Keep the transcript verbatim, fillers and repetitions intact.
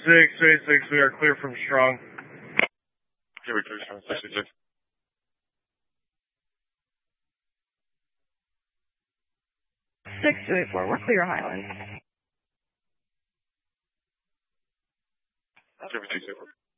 six eight six, we are clear from Strong. Here we clear from six eight six. six two eight four, we're clear Highland. Here we two six four.